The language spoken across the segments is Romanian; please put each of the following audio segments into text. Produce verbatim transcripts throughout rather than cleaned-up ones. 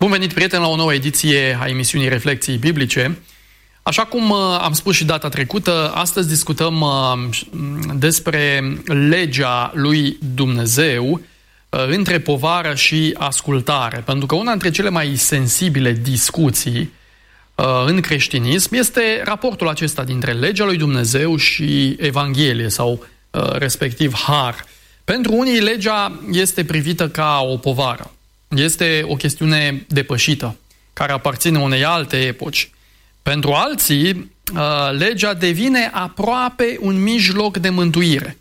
Bun venit, prieteni, la o nouă ediție a emisiunii Reflecții Biblice. Așa cum am spus și data trecută, astăzi discutăm despre legea lui Dumnezeu între povară și ascultare. Pentru că una dintre cele mai sensibile discuții în creștinism este raportul acesta dintre legea lui Dumnezeu și Evanghelie sau respectiv har. Pentru unii, legea este privită ca o povară. Este o chestiune depășită, care aparține unei alte epoci. Pentru alții, legea devine aproape un mijloc de mântuire.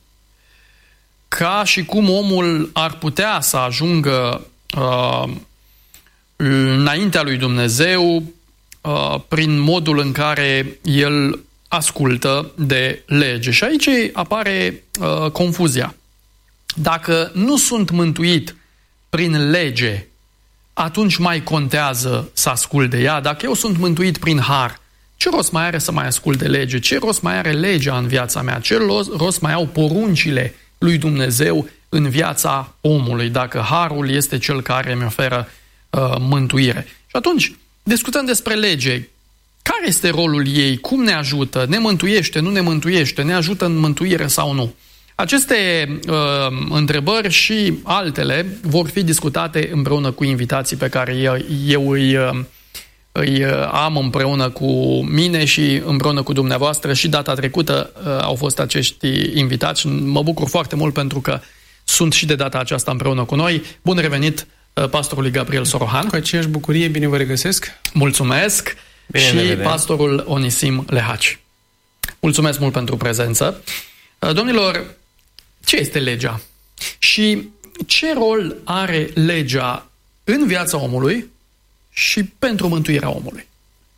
Ca și cum omul ar putea să ajungă uh, înaintea lui Dumnezeu uh, prin modul în care el ascultă de lege. Și aici apare uh, confuzia. Dacă nu sunt mântuit prin lege, atunci mai contează să ascult de ea. Dacă eu sunt mântuit prin har, ce rost mai are să mai ascult de lege? Ce rost mai are legea în viața mea? Ce rost mai au poruncile lui Dumnezeu în viața omului, dacă harul este cel care îmi oferă uh, mântuire? Și atunci, discutăm despre lege. Care este rolul ei? Cum ne ajută? Ne mântuiește? Nu ne mântuiește? Ne ajută în mântuire sau nu? Aceste uh, întrebări și altele vor fi discutate împreună cu invitații pe care eu, eu îi, uh, îi am împreună cu mine și împreună cu dumneavoastră. Și data trecută uh, au fost acești invitați și mă bucur foarte mult pentru că sunt și de data aceasta împreună cu noi. Bun revenit, uh, pastorului Gabriel Sorohan. Cu aceeași bucurie, bine vă regăsesc. Mulțumesc. Bine și pastorul Onisim Lehaci. Mulțumesc mult pentru prezență. Uh, domnilor, ce este legea? Și ce rol are legea în viața omului și pentru mântuirea omului?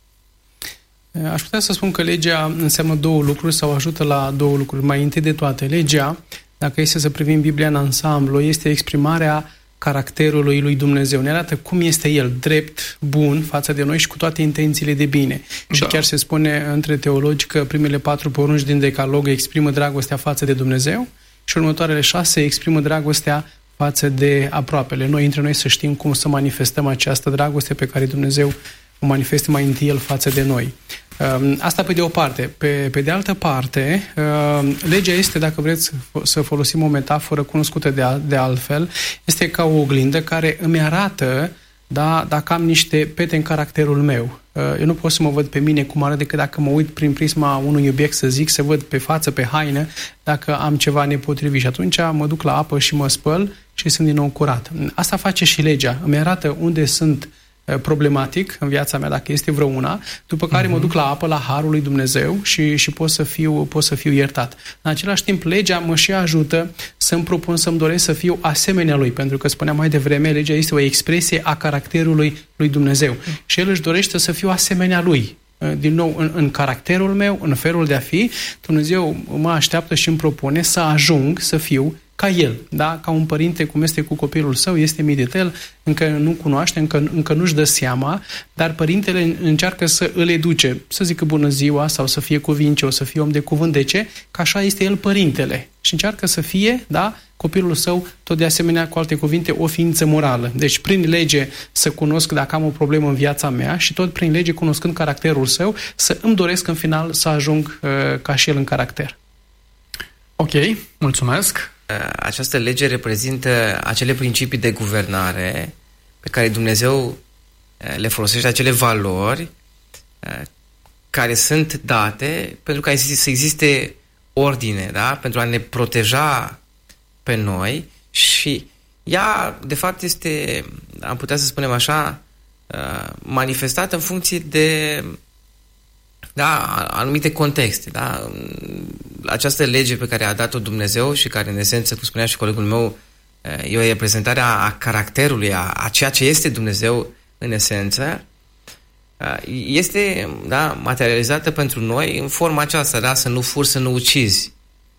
Aș putea să spun că legea înseamnă două lucruri sau ajută la două lucruri. Mai întâi de toate, legea, dacă este să privim Biblia în ansamblu, este exprimarea caracterului lui Dumnezeu. Ne arată cum este El, drept, bun față de noi și cu toate intențiile de bine. Da. Și chiar se spune între teologi că primele patru porunci din Decalog exprimă dragostea față de Dumnezeu și următoarele șase exprimă dragostea față de aproapele. Noi, între noi, să știm cum să manifestăm această dragoste pe care Dumnezeu o manifestă mai întâi El față de noi. Asta pe de o parte. Pe, pe de altă parte, legea este, dacă vreți să folosim o metaforă cunoscută de, de altfel, este ca o oglindă care îmi arată, da, dacă am niște pete în caracterul meu. Eu nu pot să mă văd pe mine cum arăt decât dacă mă uit prin prisma unui obiect, să zic, să văd pe față, pe haină, dacă am ceva nepotrivit. Și atunci mă duc la apă și mă spăl și sunt din nou curat. Asta face și legea. Îmi arată unde sunt problematic în viața mea, dacă este vreo una, după care uh-huh. mă duc la apă, la harul lui Dumnezeu și, și pot, să fiu, pot să fiu iertat. În același timp, legea mă și ajută să-mi propun, să-mi doresc să fiu asemenea lui, pentru că spuneam mai devreme, legea este o expresie a caracterului lui Dumnezeu. Uh-huh. Și El își dorește să fiu asemenea lui. Din nou, în, în caracterul meu, în felul de a fi, Dumnezeu mă așteaptă și îmi propune să ajung să fiu ca El, da? Ca un părinte cum este cu copilul său, este mie de el, încă nu cunoaște, încă, încă nu-și dă seama, dar părintele încearcă să îl educe, să zică bună ziua sau să fie cuvincios, să fie om de cuvânt. De ce? Că așa este el părintele. Și încearcă să fie, da, copilul său, tot de asemenea, cu alte cuvinte, o ființă morală. Deci, prin lege, să cunosc dacă am o problemă în viața mea și tot prin lege, cunoscând caracterul său, să îmi doresc în final să ajung uh, ca și el în caracter. Ok, mulțumesc. Această lege reprezintă acele principii de guvernare pe care Dumnezeu le folosește, acele valori care sunt date pentru ca să existe ordine, da? Pentru a ne proteja pe noi și ea, de fapt, este, am putea să spunem așa, manifestată în funcție de, da, anumite contexte, da? Această lege pe care a dat-o Dumnezeu și care, în esență, cum spunea și colegul meu, e o reprezentare a caracterului, a, a ceea ce este Dumnezeu în esență, este, da, materializată pentru noi în forma aceasta, da? Să nu furi, să nu ucizi.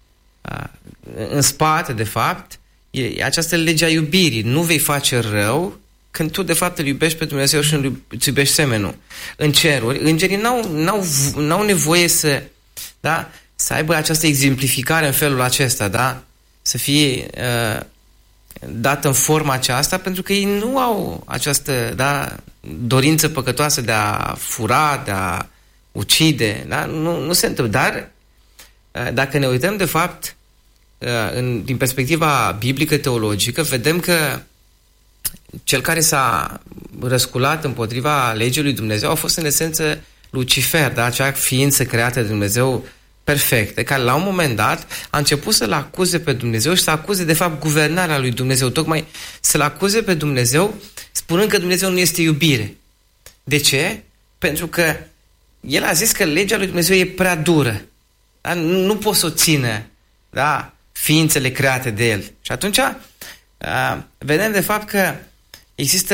În spate, de fapt, e această lege a iubirii. Nu vei face rău când tu, de fapt, îl iubești pe Dumnezeu și îți iubești semenul. În ceruri, îngerii n-au, n-au, n-au nevoie să, da, să aibă această exemplificare în felul acesta, da? Să fie uh, dată în forma aceasta, pentru că ei nu au această, da, dorință păcătoasă de a fura, de a ucide, da? nu, nu se întâmplă. Dar dacă ne uităm de fapt în, din perspectiva biblică teologică, vedem că cel care s-a răsculat împotriva legii lui Dumnezeu a fost în esență Lucifer, da? Acea ființă creată de Dumnezeu perfectă, care la un moment dat a început să-L acuze pe Dumnezeu și să acuze de fapt guvernarea lui Dumnezeu, tocmai să-L acuze pe Dumnezeu spunând că Dumnezeu nu este iubire. De ce? Pentru că el a zis că legea lui Dumnezeu e prea dură. Da? Nu, nu pot să o țină, da? Ființele create de el. Și atunci uh, vedem de fapt că există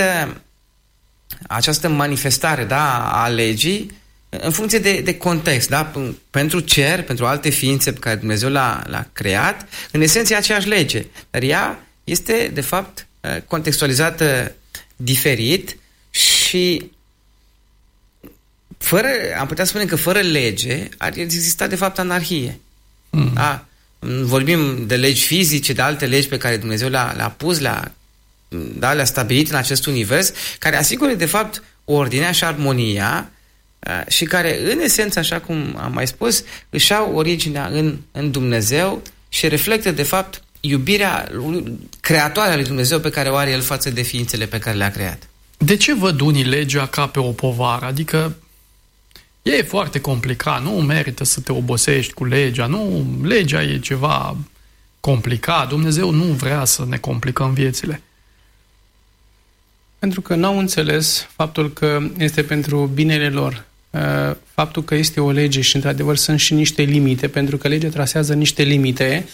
această manifestare, da, a legii în funcție de, de context. Da? Pentru cer, pentru alte ființe pe care Dumnezeu l-a, l-a creat, în esență e aceeași lege. Dar ea este de fapt contextualizată diferit și fără, am putea spune că fără lege ar exista de fapt anarhie. Mm. Da? Vorbim de legi fizice, de alte legi pe care Dumnezeu le-a, le-a pus, le-a, da, le-a stabilit în acest univers, care asigură de fapt ordinea și armonia și care în esență, așa cum am mai spus, își au originea în, în Dumnezeu și reflectă de fapt iubirea creatoare a lui Dumnezeu pe care o are El față de ființele pe care le-a creat. De ce văd unii legea ca pe o povară? Adică e foarte complicat, nu merită să te obosești cu legea, nu, legea e ceva complicat, Dumnezeu nu vrea să ne complicăm viețile. Pentru că n-au înțeles faptul că este pentru binele lor, faptul că este o lege și într-adevăr sunt și niște limite, pentru că legea trasează niște limite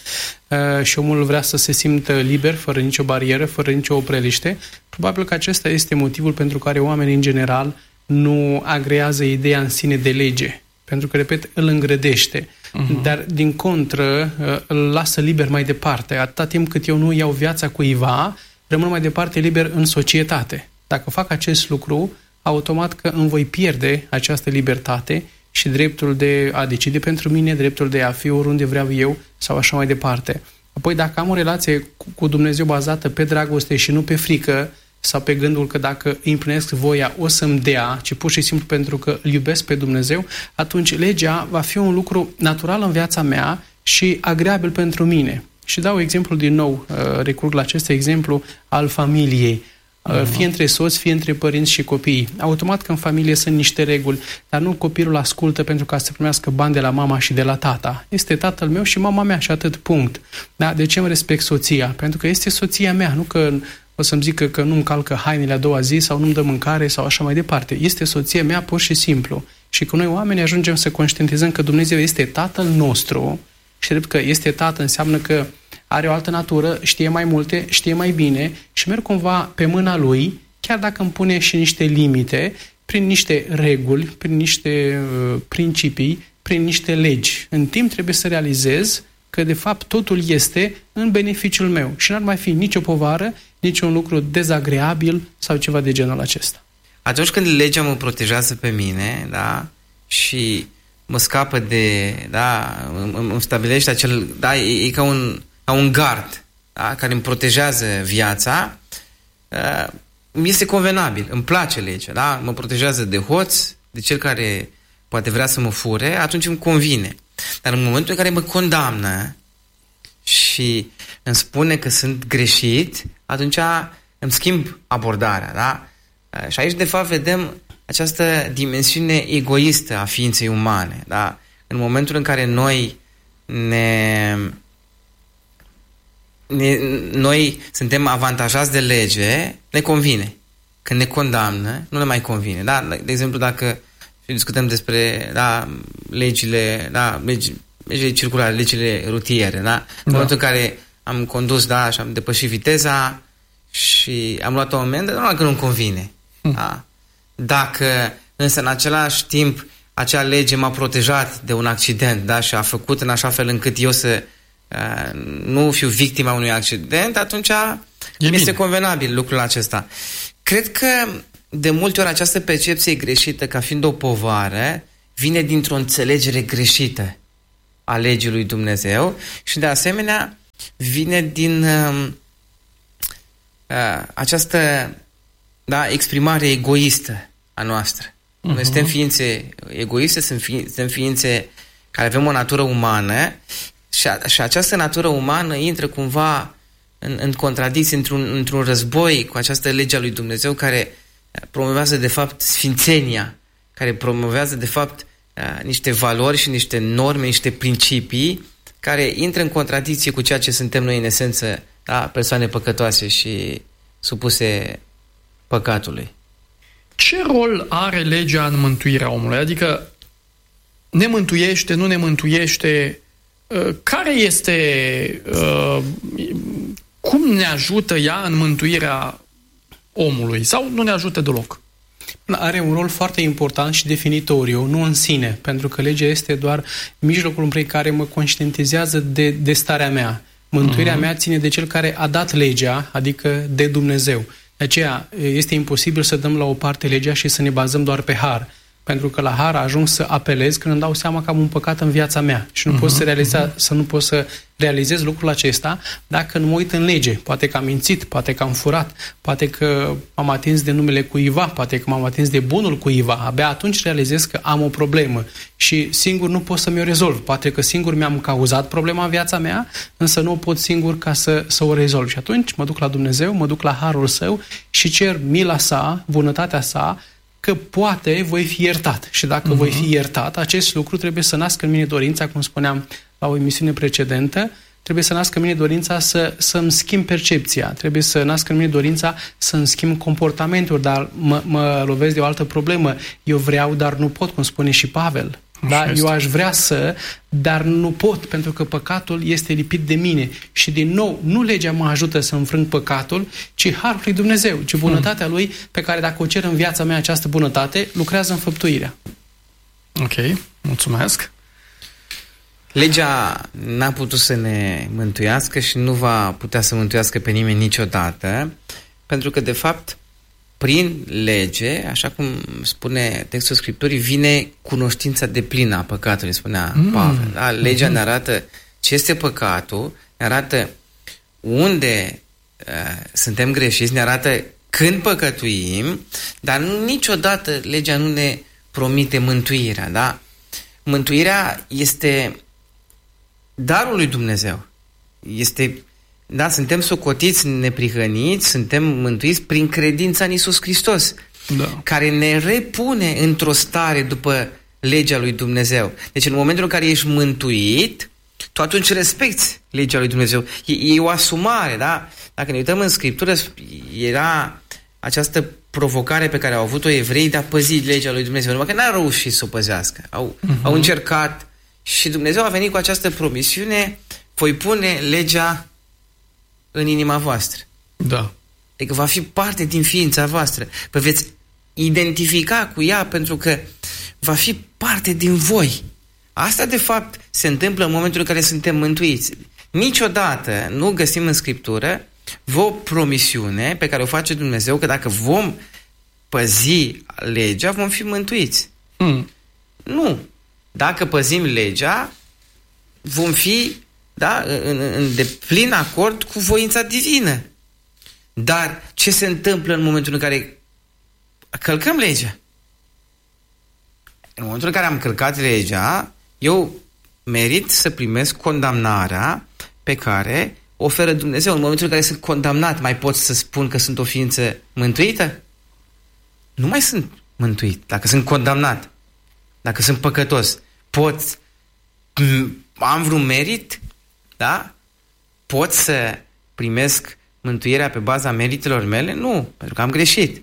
și omul vrea să se simtă liber, fără nicio barieră, fără nicio opreliște. Probabil că acesta este motivul pentru care oamenii în general nu agrează ideea în sine de lege, pentru că, repet, îl îngrădește. Uh-huh. Dar, din contră, îl lasă liber mai departe. Atâta timp cât eu nu iau viața cuiva, rămân mai departe liber în societate. Dacă fac acest lucru, automat că îmi voi pierde această libertate și dreptul de a decide pentru mine, dreptul de a fi oriunde vreau eu sau așa mai departe. Apoi, dacă am o relație cu Dumnezeu bazată pe dragoste și nu pe frică sau pe gândul că dacă îi împlinesc voia o să-mi dea, ci pur și simplu pentru că îl iubesc pe Dumnezeu, atunci legea va fi un lucru natural în viața mea și agreabil pentru mine. Și dau exemplu din nou, recurg la acest exemplu al familiei. Uh-huh. Fie între soți, fie între părinți și copii. Automat că în familie sunt niște reguli, dar nu copilul ascultă pentru ca să primească bani de la mama și de la tata. Este tatăl meu și mama mea și atât, punct. Da? De ce îmi respect soția? Pentru că este soția mea, nu că o să-mi zică că nu-mi calcă hainele a doua zi sau nu-mi dă mâncare sau așa mai departe. Este soția mea pur și simplu. Și că noi oamenii ajungem să conștientizăm că Dumnezeu este tatăl nostru și drept că este tată înseamnă că are o altă natură, știe mai multe, știe mai bine și merg cumva pe mâna lui, chiar dacă îmi pune și niște limite, prin niște reguli, prin niște uh, principii, prin niște legi. În timp trebuie să realizez că de fapt totul este în beneficiul meu și n-ar mai fi nicio povară, nici un lucru dezagreabil sau ceva de genul acesta. Atunci când legea mă protejează pe mine, da, și mă scapă de, da, îmi, îmi stabilește acel, da, e, e ca un ca un gard, da, care îmi protejează viața, uh, mi este convenabil, îmi place legea, da? Mă protejează de hoț, de cel care poate vrea să mă fure, atunci îmi convine. Dar în momentul în care mă condamnă și îmi spune că sunt greșit, atunci îmi schimb abordarea, da? Uh, și aici, de fapt, vedem această dimensiune egoistă a ființei umane, da? În momentul în care noi ne... Ne, noi suntem avantajați de lege, ne convine. Când ne condamnă, nu ne mai convine. Da? De exemplu, dacă discutăm despre, da, legile, da, legi, legile circulare, legile rutiere, da? În da. momentul în care am condus, da, și am depășit viteza și am luat o amendă, nu că nu-mi convine. Hm. Da? Dacă însă în același timp acea lege m-a protejat de un accident, da, și a făcut în așa fel încât eu să Uh, nu fiu victima unui accident, atunci mi este convenabil lucrul acesta. Cred că de multe ori această percepție greșită ca fiind o povară vine dintr-o înțelegere greșită a legii lui Dumnezeu și de asemenea vine din uh, uh, această da, exprimare egoistă a noastră. Uh-huh. Noi suntem ființe egoiste, suntem ființe care avem o natură umană și, a, și această natură umană intră cumva în, în contradicție, într-un, într-un război cu această lege a lui Dumnezeu care promovează de fapt sfințenia, care promovează de fapt niște valori și niște norme, niște principii care intră în contradicție cu ceea ce suntem noi în esență, da, persoane păcătoase și supuse păcatului. Ce rol are legea în mântuirea omului? Adică ne mântuiește, nu ne mântuiește? Care este, cum ne ajută ea în mântuirea omului? Sau nu ne ajută deloc? Are un rol foarte important și definitoriu, nu în sine, pentru că legea este doar mijlocul prin care mă conștientizează de, de starea mea. Mântuirea uh-huh. mea ține de cel care a dat legea, adică de Dumnezeu. De aceea este imposibil să dăm la o parte legea și să ne bazăm doar pe har. Pentru că la har ajung să apelez când îmi dau seama că am un păcat în viața mea și nu uh-huh, pot să, realiza, uh-huh. să nu pot să realizez lucrul acesta dacă nu mă uit în lege. Poate că am mințit, poate că am furat, poate că m-am atins de numele cuiva, poate că m-am atins de bunul cuiva. Abia atunci realizez că am o problemă și singur nu pot să mi-o rezolv. Poate că singur mi-am cauzat problema în viața mea, însă nu o pot singur ca să, să o rezolv. Și atunci mă duc la Dumnezeu, mă duc la harul Său și cer mila Sa, bunătatea Sa, că poate voi fi iertat. Și dacă uh-huh. voi fi iertat, acest lucru trebuie să nască în mine dorința, cum spuneam la o emisiune precedentă, trebuie să nască în mine dorința să, să-mi schimb percepția, trebuie să nască în mine dorința să-mi schimb comportamentul, dar mă, mă lovesc de o altă problemă. Eu vreau, dar nu pot, cum spune și Pavel. Da? Eu aș vrea să, dar nu pot, pentru că păcatul este lipit de mine. Și din nou, nu legea mă ajută să înfrâng păcatul, ci harul lui Dumnezeu, ci bunătatea Lui, pe care dacă o cer în viața mea această bunătate, lucrează în făptuirea. Ok, mulțumesc. Legea n-a putut să ne mântuiască și nu va putea să mântuiască pe nimeni niciodată, pentru că, de fapt, prin lege, așa cum spune textul Scripturii, vine cunoștința deplină a păcatului, spunea mm. Pavel. Da? Legea mm-hmm. ne arată ce este păcatul, ne arată unde uh, suntem greșiți, ne arată când păcătuim, dar niciodată legea nu ne promite mântuirea. Da? Mântuirea este darul lui Dumnezeu. Este... Da, suntem socotiți, neprihăniți, suntem mântuiți prin credința în Iisus Hristos, da. Care ne repune într-o stare după legea lui Dumnezeu. Deci în momentul în care ești mântuit, tu atunci respecti legea lui Dumnezeu. E, e o asumare, da? Dacă ne uităm în Scriptură, era această provocare pe care au avut-o evrei de a păzi legea lui Dumnezeu. Numai că n-au reușit să o păzească. Au, uh-huh. au încercat și Dumnezeu a venit cu această promisiune: voi pune legea în inima voastră. Da. Adică va fi parte din ființa voastră. Vă veți identifica cu ea pentru că va fi parte din voi. Asta, de fapt, se întâmplă în momentul în care suntem mântuiți. Niciodată nu găsim în Scriptură o promisiune pe care o face Dumnezeu că dacă vom păzi legea, vom fi mântuiți. Mm. Nu. Dacă păzim legea, vom fi da, în, în deplin acord cu voința divină. Dar ce se întâmplă în momentul în care călcăm legea? În momentul în care am călcat legea, eu merit să primesc condamnarea pe care oferă Dumnezeu. În momentul în care sunt condamnat, mai pot să spun că sunt o ființă mântuită? Nu mai sunt mântuit. Dacă sunt condamnat, dacă sunt păcătos, pot, am vreun merit? Da? Pot să primesc mântuirea pe baza meritelor mele? Nu, pentru că am greșit.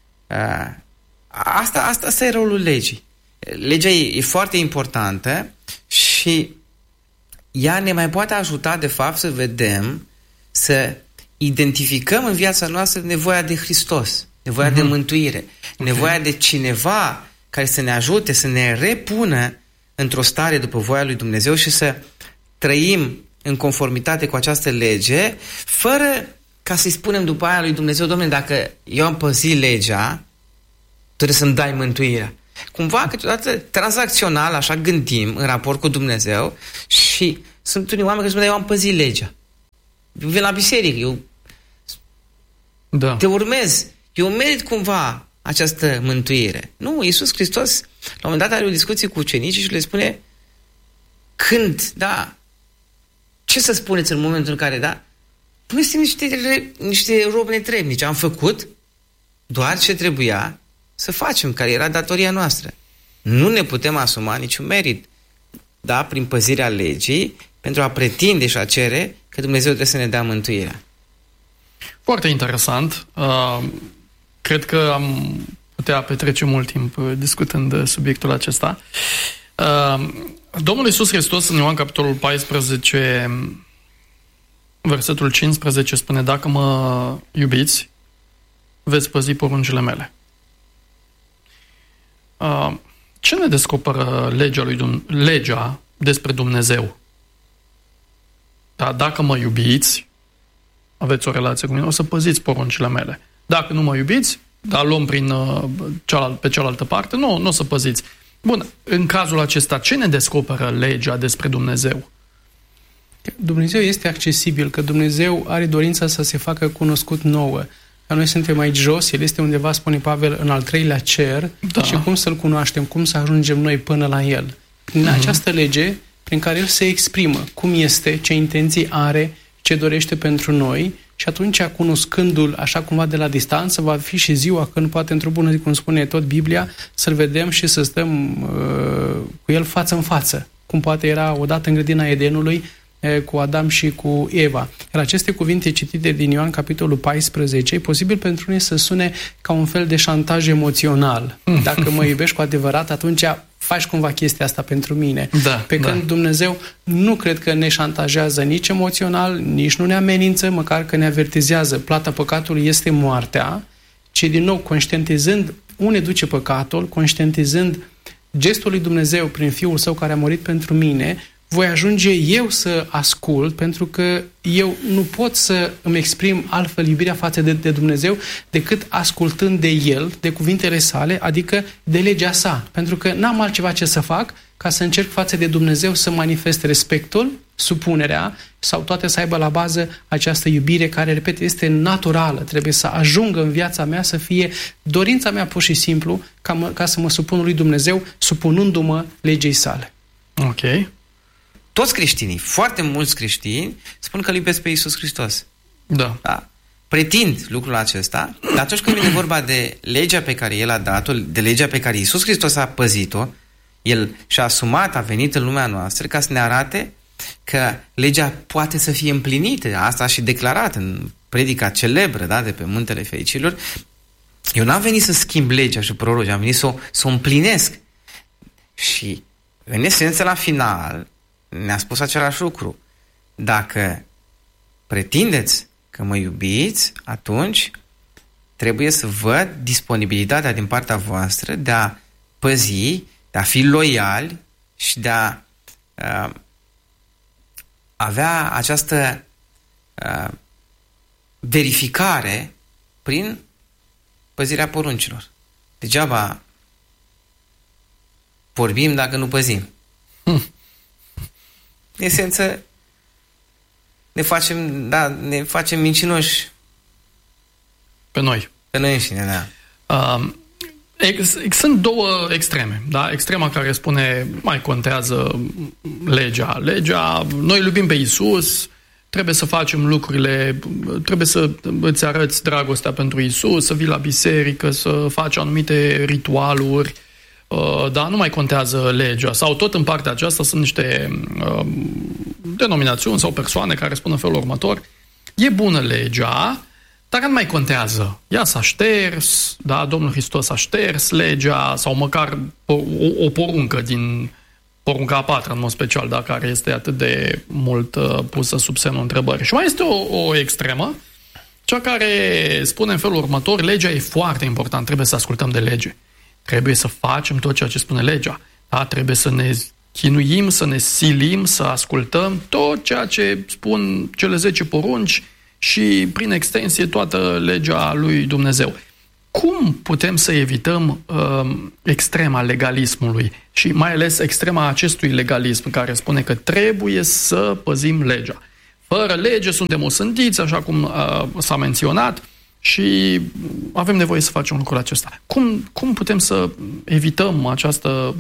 Asta, asta, asta e rolul legii. Legea e, e foarte importantă și ea ne mai poate ajuta, de fapt, să vedem, să identificăm în viața noastră nevoia de Hristos, nevoia uh-huh. de mântuire, okay. nevoia de cineva care să ne ajute, să ne repună într-o stare după voia lui Dumnezeu și să trăim în conformitate cu această lege, fără ca să-i spunem după aia lui Dumnezeu: Dom'le, dacă eu am păzit legea, trebuie să-mi dai mântuirea. Cumva, câteodată, tranzacțional, așa gândim în raport cu Dumnezeu și sunt unii oameni care spun: eu am păzit legea. Eu vin la biserică, eu da. te urmez. eu merit cumva această mântuire. Nu, Iisus Hristos la un moment dat are o discuție cu ucenicii și le spune când, da, ce să spuneți în momentul în care, da, noi suntem niște, niște robi netrebnici, am făcut doar ce trebuia să facem, care era datoria noastră. Nu ne putem asuma niciun merit, da, prin păzirea legii, pentru a pretinde și a cere că Dumnezeu trebuie să ne dea mântuirea. Foarte interesant. Uh, cred că am putea petrece mult timp discutând subiectul acesta. Uh, Domnul Iisus Hristos în Ioan capitolul paisprezece, versetul cincisprezece spune: dacă mă iubiți, veți păzi poruncile mele. Uh, ce ne descoperă legea, lui Dum- legea despre Dumnezeu? Da, dacă mă iubiți, aveți o relație cu mine, o să păziți poruncile mele. Dacă nu mă iubiți, dar luăm prin, uh, cealalt, pe cealaltă parte, nu, nu o să păziți. Bun, în cazul acesta, ce ne descoperă legea despre Dumnezeu? Dumnezeu este accesibil, că Dumnezeu are dorința să se facă cunoscut nouă. Că noi suntem aici jos, El este undeva, spune Pavel, în al treilea cer, da. Și cum să-L cunoaștem, cum să ajungem noi până la El. Prin uh-huh. această lege, prin care El se exprimă cum este, ce intenții are, ce dorește pentru noi, și atunci, cunoscându-L așa cumva de la distanță, va fi și ziua când poate într-o bună zi, cum spune tot Biblia, să-L vedem și să stăm uh, cu El față în față, cum poate era odată în grădina Edenului, cu Adam și cu Eva. Iar aceste cuvinte citite din Ioan capitolul paisprezece, e posibil pentru noi să sune ca un fel de șantaj emoțional. Dacă mă iubești cu adevărat, atunci faci cumva chestia asta pentru mine. Da, Pe când da. Dumnezeu nu cred că ne șantajează nici emoțional, nici nu ne amenință, măcar că ne avertizează. Plata păcatului este moartea, ci din nou conștientizând unde duce păcatul, conștientizând gestul lui Dumnezeu prin Fiul Său care a murit pentru mine, voi ajunge eu să ascult, pentru că eu nu pot să îmi exprim altfel iubirea față de, de Dumnezeu decât ascultând de El, de cuvintele sale, adică de legea sa. Pentru că n-am altceva ce să fac ca să încerc față de Dumnezeu să manifest respectul, supunerea sau toate să aibă la bază această iubire care, repet, este naturală. Trebuie să ajungă în viața mea să fie dorința mea pur și simplu ca, mă, ca să mă supun lui Dumnezeu, supunându-mă legii sale. Ok. Toți creștinii, foarte mulți creștini, spun că îl iubesc pe Iisus Hristos. Da. Da. Pretind lucrul acesta, dar atunci când vine vorba de legea pe care El a dat-o, de legea pe care Iisus Hristos a păzit-o, El și-a asumat, a venit în lumea noastră ca să ne arate că legea poate să fie împlinită. Asta a și declarat în predica celebră, da, de pe Muntele Fericirilor. Eu n-am venit să schimb legea și prorocii, am venit să o, să o împlinesc. Și, în esență, la final, ne-a spus același lucru. Dacă pretindeți că mă iubiți, atunci trebuie să văd disponibilitatea din partea voastră de a păzi, de a fi loiali și de a uh, avea această uh, verificare prin păzirea poruncilor. Degeaba vorbim dacă nu păzim. Hm. În esență, ne facem, da, ne facem mincinoși pe noi. Pe noi înșine, da. Uh, ex, ex, sunt două extreme, da? Extrema care spune, mai contează legea. Legea, noi iubim pe Iisus, trebuie să facem lucrurile, trebuie să îți arăți dragostea pentru Iisus, să vii la biserică, să faci anumite ritualuri, uh, dar nu mai contează legea. Sau tot în partea aceasta sunt niște uh, denominațiuni sau persoane care spun în felul următor: e bună legea, dar nu mai contează. Ea s-a șters, da, Domnul Hristos a șters legea, sau măcar o, o poruncă din porunca a patra, în mod special, da, care este atât de mult uh, pusă sub semnul întrebării. Și mai este o, o extremă, cea care spune în felul următor: legea e foarte important, trebuie să ascultăm de lege. Trebuie să facem tot ceea ce spune legea. Da? Trebuie să ne chinuim, să ne silim, să ascultăm tot ceea ce spun cele zece porunci și, prin extensie, toată legea lui Dumnezeu. Cum putem să evităm uh, extrema legalismului și mai ales extrema acestui legalism care spune că trebuie să păzim legea? Fără lege suntem osândiți, așa cum uh, s-a menționat, și avem nevoie să facem lucrul acesta. Cum, cum putem să evităm această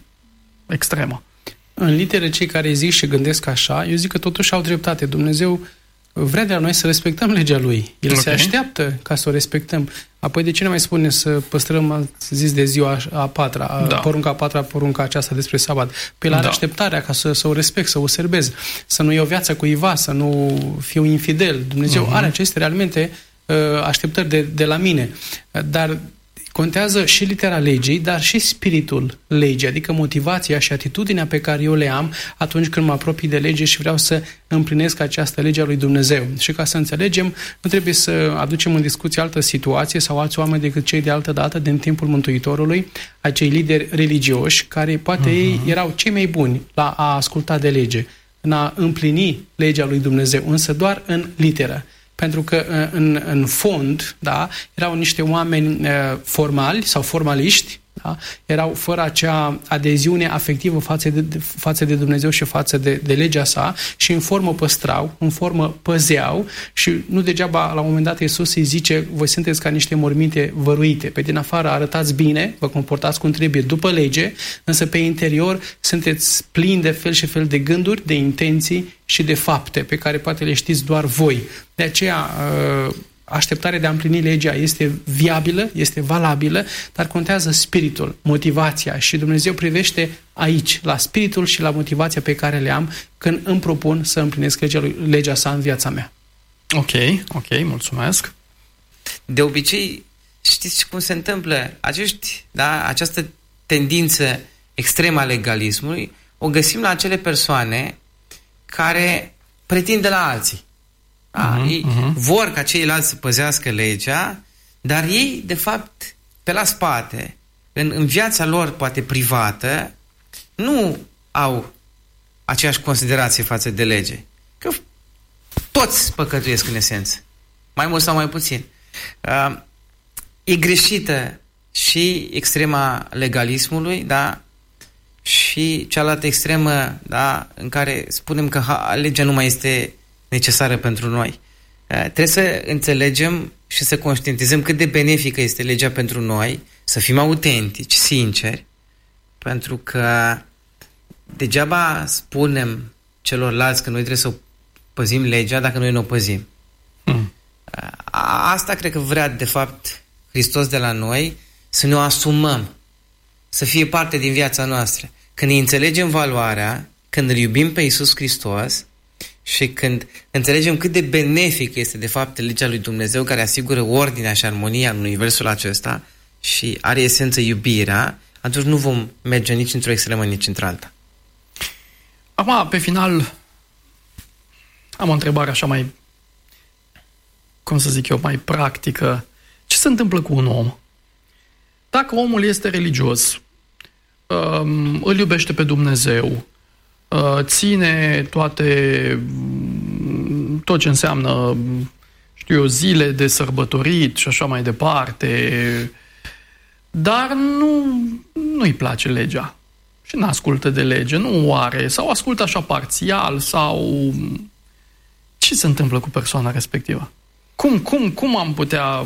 extremă? În litere, cei care zic și gândesc așa, eu zic că totuși au dreptate. Dumnezeu vrea de la noi să respectăm legea Lui. El okay. se așteaptă ca să o respectăm. Apoi de ce ne mai spune să păstrăm, ați zis, de ziua a patra, da. porunca a patra, porunca aceasta despre sabat? Pe la da. așteptarea ca să, să o respect, să o serbez, să nu iau viața cuiva, să nu fiu infidel. Dumnezeu uh-huh. are aceste realmente așteptări de, de la mine. Dar contează și litera legii, dar și spiritul legii, adică motivația și atitudinea pe care eu le am atunci când mă apropii de lege și vreau să împlinesc această lege a lui Dumnezeu. Și ca să înțelegem, nu trebuie să aducem în discuție altă situație sau alți oameni decât cei de altă dată din timpul Mântuitorului, acei lideri religioși, care poate uh-huh. ei erau cei mai buni la a asculta de lege, în a împlini legea lui Dumnezeu, însă doar în literă. Pentru că în, în fond, da, erau niște oameni uh, formali sau formaliști, da, erau fără acea adeziune afectivă față de, față de Dumnezeu și față de, de legea sa și în formă păstrau, în formă păzeau și nu degeaba la un moment dat Iisus îi zice, voi sunteți ca niște morminte văruite, pe din afară arătați bine, vă comportați cum trebuie după lege, însă pe interior sunteți plini de fel și fel de gânduri, de intenții și de fapte pe care poate le știți doar voi. De aceea așteptarea de a împlini legea este viabilă, este valabilă, dar contează spiritul, motivația și Dumnezeu privește aici, la spiritul și la motivația pe care le am când îmi propun să împlinesc legea, lui, legea sa în viața mea. Ok, ok, mulțumesc. De obicei, știți cum se întâmplă? Acești, da, această tendință extremă a legalismului o găsim la acele persoane care pretind de la alții. Da, uh-huh, ei uh-huh. vor ca ceilalți să păzească legea, dar ei, de fapt, pe la spate, în, în viața lor, poate privată, nu au aceeași considerație față de lege. Că toți păcătuiesc în esență. Mai mult sau mai puțin. Uh, e greșită și extrema legalismului, da? Și cealaltă extremă, da? În care spunem că ha, legea nu mai este necesară pentru noi. Trebuie să înțelegem și să conștientizăm cât de benefică este legea pentru noi, să fim autentici, sinceri, pentru că degeaba spunem celorlalți că noi trebuie să păzim legea dacă noi nu o păzim. Hmm. Asta cred că vrea, de fapt, Hristos de la noi, să ne o asumăm, să fie parte din viața noastră. Când îi înțelegem valoarea, când îl iubim pe Iisus Hristos, și când înțelegem cât de benefic este de fapt legea lui Dumnezeu care asigură ordinea și armonia în universul acesta și are esență iubirea, atunci nu vom merge nici într-o extremă, nici într-alta. Acum, pe final, am o întrebare așa mai, cum să zic eu, mai practică. Ce se întâmplă cu un om? Dacă omul este religios, îl iubește pe Dumnezeu, ține toate, tot ce înseamnă, știu eu, zile de sărbătorit și așa mai departe, dar nu, nu-i place legea și nu ascultă de lege, nu o are, sau ascultă așa parțial, sau ce se întâmplă cu persoana respectivă? Cum, cum, cum am putea...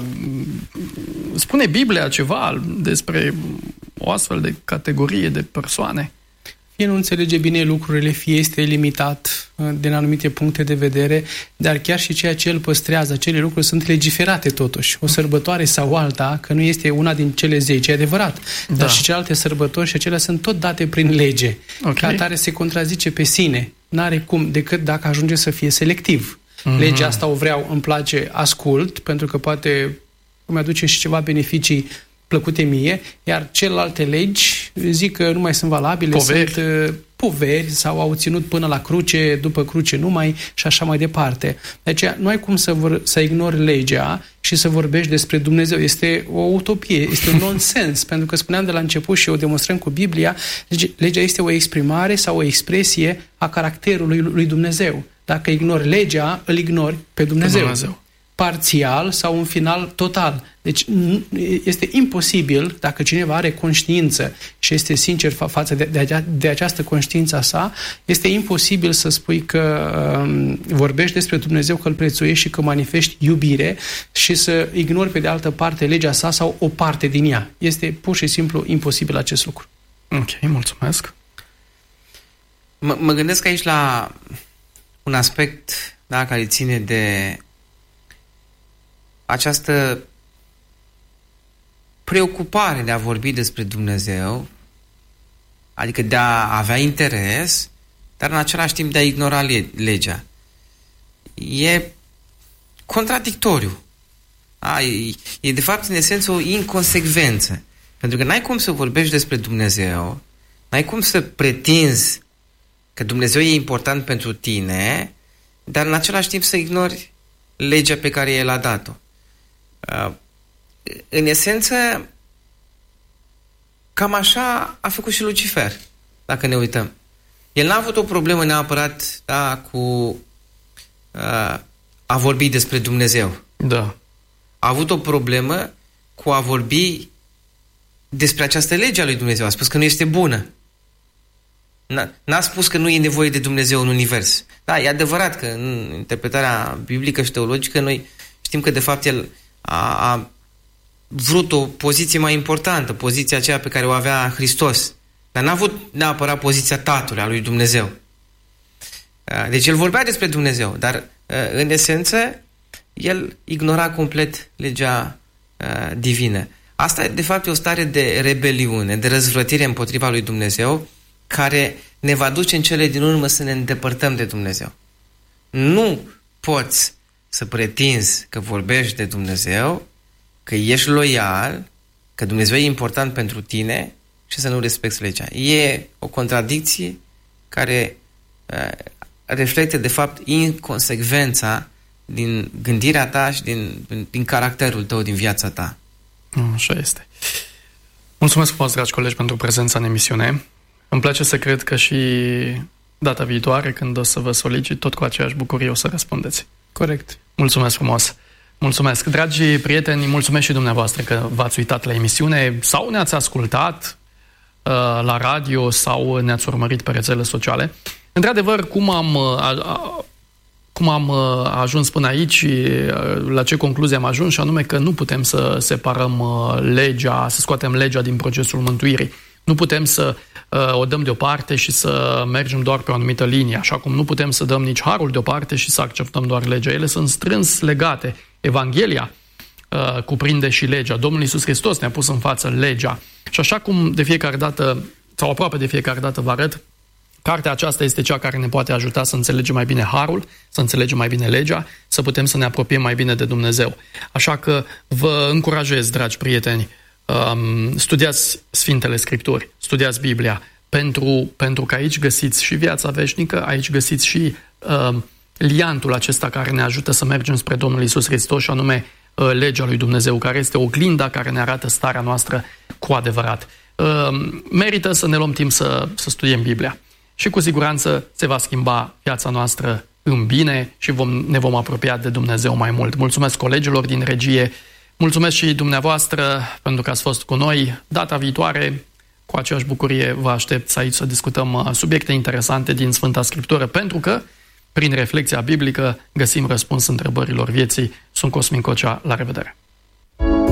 Spune Biblia ceva despre o astfel de categorie de persoane? Fie nu înțelege bine lucrurile, fie este limitat din anumite puncte de vedere, dar chiar și ceea ce el păstrează, acele lucruri sunt legiferate totuși. O sărbătoare sau alta, că nu este una din cele zece, e adevărat, da. Dar și celelalte sărbători și acelea sunt tot date prin lege. Okay. Ca atare se contrazice pe sine. N-are cum decât dacă ajunge să fie selectiv. Mm-hmm. Legea asta o vreau, îmi place, ascult, pentru că poate îmi aduce și ceva beneficii plăcute mie, iar celelalte legi zic că nu mai sunt valabile, poveri. sunt uh, poveri sau au ținut până la cruce, după cruce numai și așa mai departe. De aceea nu ai cum să, vor, să ignori legea și să vorbești despre Dumnezeu. Este o utopie, este un nonsens, pentru că spuneam de la început și o demonstrăm cu Biblia, legea este o exprimare sau o expresie a caracterului lui Dumnezeu. Dacă ignori legea, îl ignori pe Dumnezeu. Pe Dumnezeu. parțial sau un final total. Deci este imposibil, dacă cineva are conștiință și este sincer fa- față de, de, de această conștiință a sa, este imposibil să spui că um, vorbești despre Dumnezeu, că îl prețuiești și că manifesti iubire și să ignori pe de altă parte legea sa sau o parte din ea. Este pur și simplu imposibil acest lucru. Ok, mulțumesc. M- mă gândesc aici la un aspect, da, care ține de această preocupare de a vorbi despre Dumnezeu, adică de a avea interes, dar în același timp de a ignora le- legea. E contradictoriu. A, e, e de fapt în esență o inconsecvență. Pentru că n-ai cum să vorbești despre Dumnezeu, n-ai cum să pretinzi că Dumnezeu e important pentru tine, dar în același timp să ignori legea pe care El a dat-o. Uh, în esență, cam așa a făcut și Lucifer, dacă ne uităm. El n-a avut o problemă neapărat, da, cu uh, a vorbi despre Dumnezeu. Da. A avut o problemă cu a vorbi despre această lege a lui Dumnezeu. A spus că nu este bună. N-a, n-a spus că nu e nevoie de Dumnezeu în univers. Da, e adevărat că în interpretarea biblică și teologică noi știm că de fapt el a, a vrut o poziție mai importantă, poziția aceea pe care o avea Hristos. Dar n-a avut neapărat poziția Tatălui, a lui Dumnezeu. Deci el vorbea despre Dumnezeu, dar în esență el ignora complet legea divină. Asta de fapt e o stare de rebeliune, de răzvrătire împotriva lui Dumnezeu, care ne va duce în cele din urmă să ne îndepărtăm de Dumnezeu. Nu poți să pretinzi că vorbești de Dumnezeu, că ești loial, că Dumnezeu e important pentru tine și să nu respecti legea. E o contradicție care uh, reflectă de fapt inconsecvența din gândirea ta și din, din, din caracterul tău, din viața ta. Așa este. Mulțumesc frumos, dragi colegi, pentru prezența în emisiune. Îmi place să cred că și data viitoare, când o să vă solicit, tot cu aceeași bucurie o să răspundeți. Corect. Mulțumesc frumos. Mulțumesc. Dragi prieteni, mulțumesc și dumneavoastră că v-ați uitat la emisiune sau ne-ați ascultat uh, la radio sau ne-ați urmărit pe rețele sociale. Într-adevăr, cum am, uh, a, cum am uh, ajuns până aici, uh, la ce concluzie am ajuns, și anume că nu putem să separăm uh, legea, să scoatem legea din procesul mântuirii. Nu putem să uh, o dăm deoparte și să mergem doar pe o anumită linie, așa cum nu putem să dăm nici harul deoparte și să acceptăm doar legea. Ele sunt strâns legate. Evanghelia uh, cuprinde și legea. Domnul Iisus Hristos ne-a pus în față legea. Și așa cum de fiecare dată, sau aproape de fiecare dată vă arăt, cartea aceasta este cea care ne poate ajuta să înțelegem mai bine harul, să înțelegem mai bine legea, să putem să ne apropiem mai bine de Dumnezeu. Așa că vă încurajez, dragi prieteni, um, studiați Sfintele Scripturi, studiați Biblia, pentru, pentru că aici găsiți și viața veșnică, aici găsiți și um, liantul acesta care ne ajută să mergem spre Domnul Iisus Hristos, și anume uh, legea lui Dumnezeu, care este oglinda care ne arată starea noastră cu adevărat. Uh, merită să ne luăm timp să, să studiem Biblia. Și cu siguranță se va schimba viața noastră în bine și vom, ne vom apropia de Dumnezeu mai mult. Mulțumesc colegilor din regie, mulțumesc și dumneavoastră pentru că ați fost cu noi. Data viitoare, cu aceeași bucurie, vă aștept aici să discutăm subiecte interesante din Sfânta Scriptură, pentru că prin reflexia biblică găsim răspuns întrebărilor vieții. Sunt Cosmin Cocea, la revedere!